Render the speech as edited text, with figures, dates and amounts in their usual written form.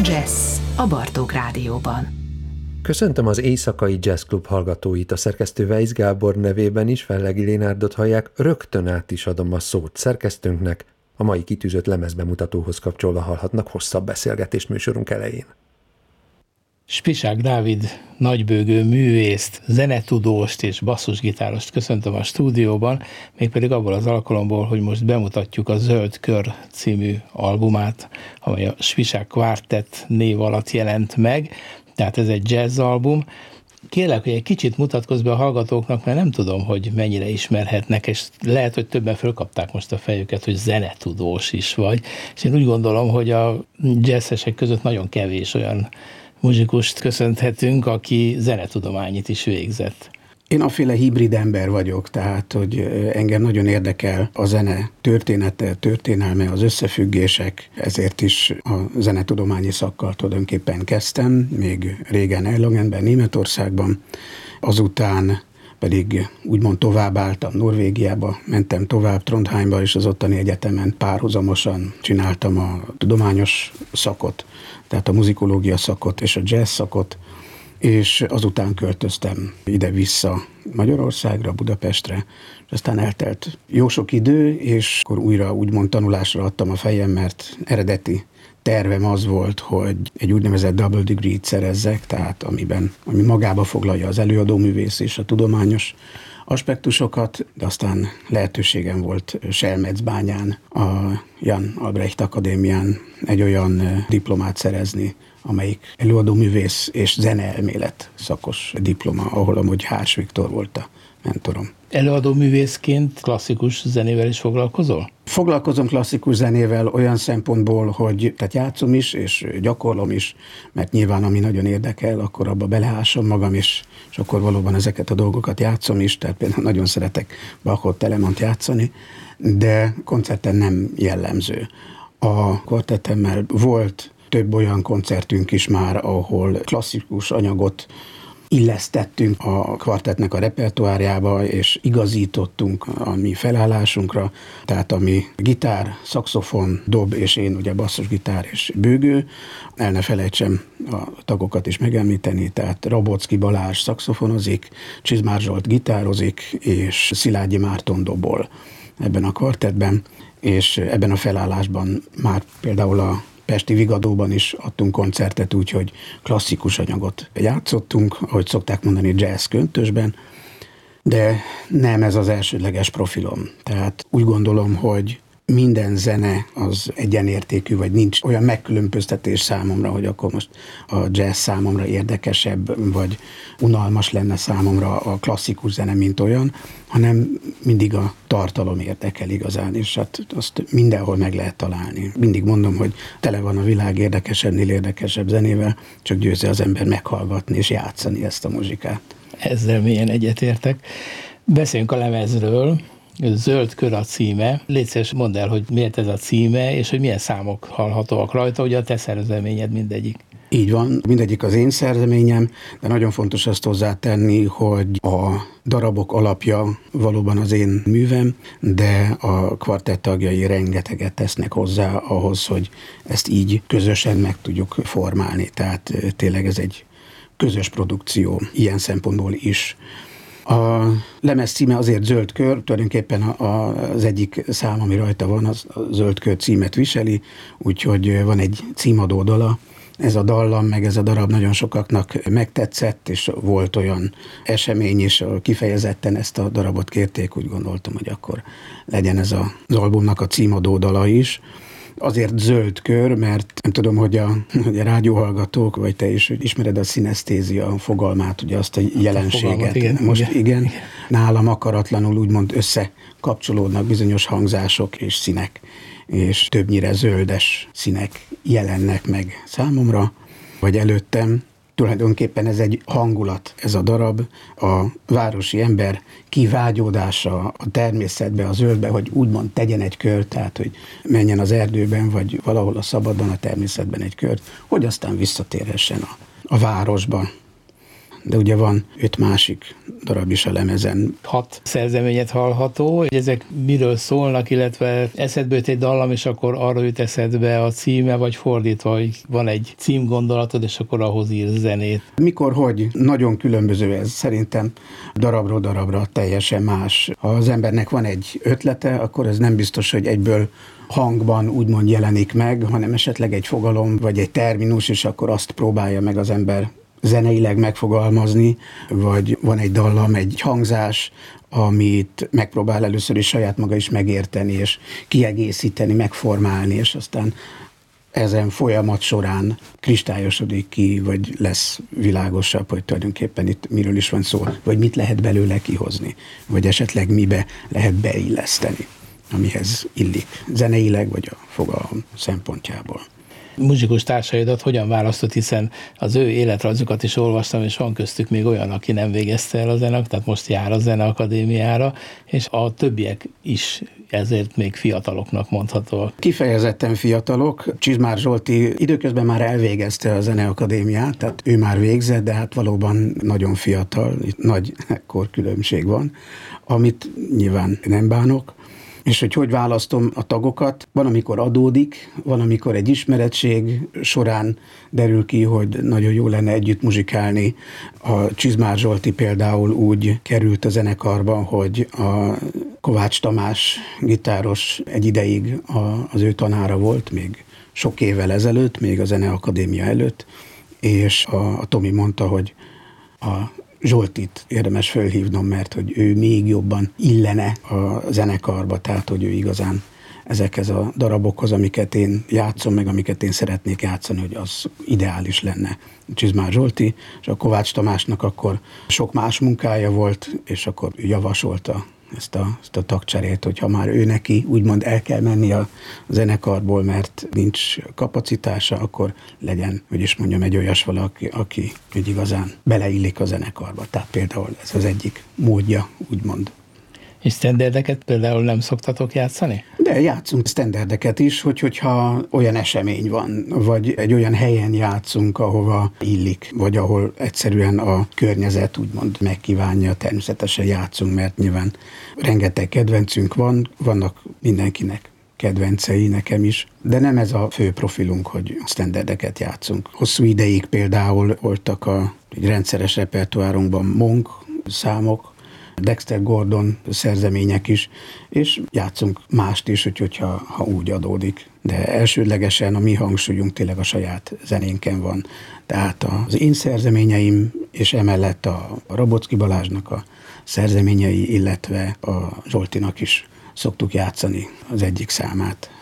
Jazz a Bartók Rádióban. Köszöntöm az Éjszakai Jazz Klub hallgatóit, a szerkesztő Weisz Gábor nevében is, Fellegi Lénárdot hallják, rögtön át is adom a szót szerkesztőnknek, a mai kitűzött lemezbemutatóhoz kapcsolva hallhatnak hosszabb beszélgetést műsorunk elején. Spisák Dávid nagybőgő művészt, zenetudóst és basszusgitárost köszöntöm a stúdióban, mégpedig abból az alkalomból, hogy most bemutatjuk a Zöld Kör című albumát, amely a Spisák Quartet név alatt jelent meg, tehát ez egy jazz album. Kérlek, hogy egy kicsit mutatkozz be a hallgatóknak, mert nem tudom, hogy mennyire ismerhetnek, és lehet, hogy többen fölkapták most a fejüket, hogy zenetudós is vagy, és én úgy gondolom, hogy a jazzesek között nagyon kevés olyan muzsikust köszönhetünk, aki zenetudományit is végzett. Én aféle hibrid ember vagyok, tehát, hogy engem nagyon érdekel a zene története, történelme, az összefüggések, ezért is a zenetudományi szakkal tulajdonképpen kezdtem, még régen Erlangenben, Németországban, azután pedig úgymond továbbálltam Norvégiába, mentem tovább Trondheimba, és az ottani egyetemen párhuzamosan csináltam a tudományos szakot, tehát a muzikológia szakot és a jazz szakot, és azután költöztem ide-vissza Magyarországra, Budapestre, és aztán eltelt jó sok idő, és akkor újra úgymond tanulásra adtam a fejem, mert eredeti tervem az volt, hogy egy úgynevezett double degree-t szerezzek, tehát ami magába foglalja az előadóművész és a tudományos aspektusokat, de aztán lehetőségem volt Selmecbányán, a Jan Albrecht Akadémián egy olyan diplomát szerezni, amelyik előadóművész és zeneelmélet szakos diploma, ahol amúgy Hárs Viktor volt a mentorom. Előadóművészként klasszikus zenével is foglalkozol? Foglalkozom klasszikus zenével olyan szempontból, hogy tehát játszom is, és gyakorlom is, mert nyilván ami nagyon érdekel, akkor abba beleásom magam is, és akkor valóban ezeket a dolgokat játszom is, tehát például nagyon szeretek Bachot, Telemant játszani, de koncerten nem jellemző. A kvartettemmel volt több olyan koncertünk is már, ahol klasszikus anyagot illesztettünk a kvartettnek a repertoárjába, és igazítottunk a mi felállásunkra, tehát ami gitár, szaxofon, dob, és én ugye basszusgitár és bőgő. El ne felejtsem a tagokat is megemlíteni, tehát Rabocki Balázs szaxofonozik, Csizmár Zsolt gitározik, és Szilágyi Márton dobol ebben a kvartettben, és ebben a felállásban már például a Pesti Vigadóban is adtunk koncertet, úgyhogy klasszikus anyagot játszottunk, ahogy szokták mondani, jazz köntösben, de nem ez az elsődleges profilom. Tehát úgy gondolom, hogy minden zene az egyenértékű, vagy nincs olyan megkülönböztetés számomra, hogy akkor most a jazz számomra érdekesebb, vagy unalmas lenne számomra a klasszikus zene, mint olyan, hanem mindig a tartalom érdekel igazán, és hát azt mindenhol meg lehet találni. Mindig mondom, hogy tele van a világ érdekesebbnél érdekesebb zenével, csak győzze az ember meghallgatni és játszani ezt a muzsikát. Ezzel mélyen egyetértek. Beszéljünk a lemezről. Zöld Kör a címe. Légy szíves, mondd el, hogy miért ez a címe, és hogy milyen számok hallhatóak rajta, ugye a te szerzeményed mindegyik. Így van, mindegyik az én szerzeményem, de nagyon fontos azt hozzátenni, hogy a darabok alapja valóban az én művem, de a kvartett tagjai rengeteget tesznek hozzá ahhoz, hogy ezt így közösen meg tudjuk formálni. Tehát tényleg ez egy közös produkció ilyen szempontból is. A lemez címe azért Zöld Kör, tulajdonképpen az egyik szám, ami rajta van, az a Zöld Kör címet viseli, úgyhogy van egy címadó dala. Ez a dallam, meg ez a darab nagyon sokaknak megtetszett, és volt olyan esemény is, kifejezetten ezt a darabot kérték, úgy gondoltam, hogy akkor legyen ez az albumnak a címadó dala is. Azért Zöld Kör, mert nem tudom, hogy a rádióhallgatók, vagy te is ismered a szinesztézia fogalmát, ugye azt a jelenséget. Igen, most igen, nálam akaratlanul úgymond összekapcsolódnak bizonyos hangzások és színek, és többnyire zöldes színek jelennek meg számomra, vagy előttem. Tulajdonképpen ez egy hangulat, ez a darab, a városi ember kivágyódása a természetbe, a zöldbe, hogy úgymond tegyen egy kört, tehát hogy menjen az erdőben, vagy valahol a szabadon, a természetben egy kört, hogy aztán visszatérhessen a városba. de ugye van 5 másik darab is a lemezen. 6 szerzeményet hallható, hogy ezek miről szólnak, illetve eszedbe jut egy dallam, és akkor arra jut eszedbe a címe, vagy fordítva, hogy van egy címgondolatod, és akkor ahhoz ír zenét. Mikor, hogy nagyon különböző ez, szerintem darabról darabra teljesen más. Ha az embernek van egy ötlete, akkor ez nem biztos, hogy egyből hangban úgymond jelenik meg, hanem esetleg egy fogalom, vagy egy terminus, és akkor azt próbálja meg az ember zeneileg megfogalmazni, vagy van egy dallam, egy hangzás, amit megpróbál először is saját maga is megérteni, és kiegészíteni, megformálni, és aztán ezen folyamat során kristályosodik ki, vagy lesz világosabb, hogy tulajdonképpen itt miről is van szó, vagy mit lehet belőle kihozni, vagy esetleg mibe lehet beilleszteni, amihez illik, zeneileg, vagy a fogalom szempontjából. Muzsikus társaidat hogyan választott, hiszen az ő életrajzukat is olvastam, és van köztük még olyan, aki nem végezte el a zeneakadémiát, tehát most jár a Zeneakadémiára, és a többiek is ezért még fiataloknak mondhatóak. Kifejezetten fiatalok. Csizmár Zsolti időközben már elvégezte a Zeneakadémiát, tehát ő már végzett, de hát valóban nagyon fiatal, itt nagy korkülönbség van, amit nyilván nem bánok. És hogy választom a tagokat, van, amikor adódik, van, amikor egy ismeretség során derül ki, hogy nagyon jó lenne együtt muzsikálni. A Csizmár Zsolti például úgy került a zenekarba, hogy a Kovács Tamás gitáros egy ideig az ő tanára volt, még sok évvel ezelőtt, még a Zeneakadémia előtt, és a Tomi mondta, hogy a Zsoltit érdemes fölhívnom, mert hogy ő még jobban illene a zenekarba, tehát hogy ő igazán ezekhez a darabokhoz, amiket én játszom, meg amiket én szeretnék játszani, hogy az ideális lenne. Csizmár Zsolti, és a Kovács Tamásnak akkor sok más munkája volt, és akkor javasolta ezt a tagcserét, hogy ha már ő neki úgymond el kell menni a zenekarból, mert nincs kapacitása, akkor legyen, hogy is mondjam, egy olyas valaki, aki igazán beleillik a zenekarba. Tehát például ez az egyik módja, úgymond. És standardeket például nem szoktatok játszani? De játszunk standardeket is, hogyha olyan esemény van, vagy egy olyan helyen játszunk, ahova illik, vagy ahol egyszerűen a környezet úgymond megkívánja, természetesen játszunk, mert nyilván rengeteg kedvencünk van, vannak mindenkinek kedvencei, nekem is, de nem ez a fő profilunk, hogy standardeket játszunk. Hosszú ideig például voltak egy rendszeres repertoárunkban Monk számok, Dexter Gordon szerzemények is, és játszunk mást is, hogyha úgy adódik. De elsődlegesen a mi hangsúlyunk tényleg a saját zenénken van. Tehát az én szerzeményeim, és emellett a Rabocki Balázsnak a szerzeményei, illetve a Zsoltinak is szoktuk játszani az egyik számát.